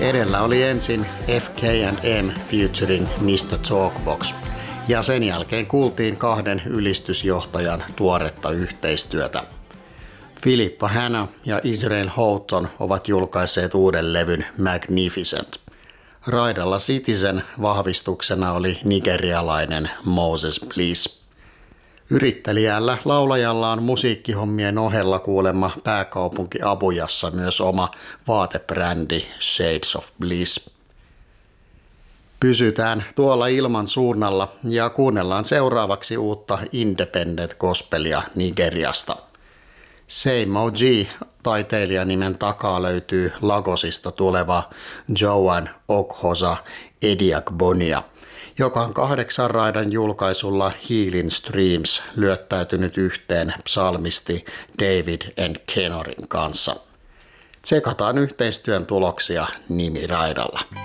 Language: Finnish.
Edellä oli ensin FK&M featuring Mr. Talkbox ja sen jälkeen kuultiin kahden ylistysjohtajan tuoretta yhteistyötä. Philippa Hanna ja Israel Houghton ovat julkaisseet uuden levyn Magnificent. Raidalla Citizen vahvistuksena oli nigerialainen Moses Bliss. Yrittelijällä laulajalla on musiikkihommien ohella kuulemma pääkaupunki Abujassa myös oma vaatebrändi Shades of Bliss. Pysytään tuolla ilman suunnalla ja kuunnellaan seuraavaksi uutta independent gospelia Nigeriasta. Same OG taiteilijanimen takaa löytyy Lagosista tuleva Joan Okhoza Ediakbonia, joka on 8 raidan julkaisulla Healing Streams lyöttäytynyt yhteen psalmisti David and Kenorin kanssa. Tsekataan yhteistyön tuloksia nimiraidalla.